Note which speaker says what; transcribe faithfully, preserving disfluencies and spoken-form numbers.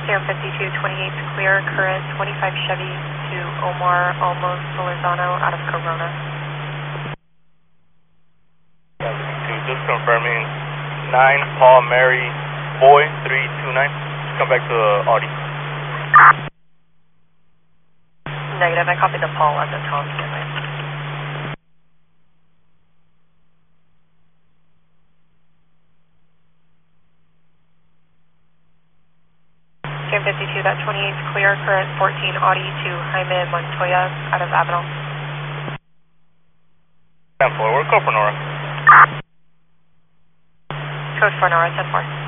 Speaker 1: San fifty-two twenty-eight clear, current twenty-five Chevy to Omar Almos Solorzano out of Corona.
Speaker 2: fifty-two, just confirming nine Paul Mary Boy three two nine. Just come back to uh, Audi.
Speaker 1: Negative, I copied the Paul as a Tom Stanley. San fifty-two, that twenty-eight clear, current fourteen Audi to Jaime Montoya out of Avenal.
Speaker 2: ten four, we're code for Nora.
Speaker 1: Code for Nora, ten four.